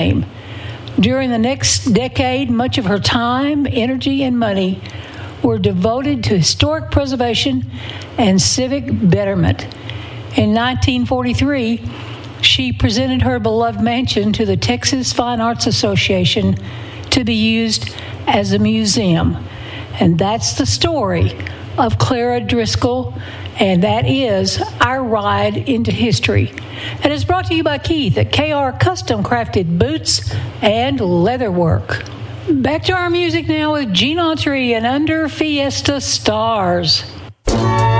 During the next decade, much of her time, energy, and money were devoted to historic preservation and civic betterment. In 1943, she presented her beloved mansion to the Texas Fine Arts Association to be used as a museum. And that's the story of Clara Driscoll, and that is our ride into history. And it's brought to you by Keith at KR Custom Crafted Boots and Leatherwork. Back to our music now with Gene Autry and Under Fiesta Stars.